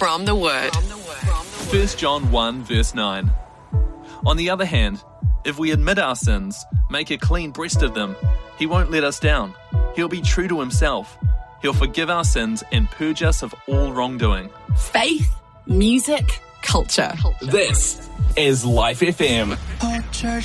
from the Word. 1 John 1 verse 9. On the other hand, if we admit our sins, make a clean breast of them, he won't let us down. He'll be true to himself. He'll forgive our sins and purge us of all wrongdoing. Faith, music, culture. This is Life FM.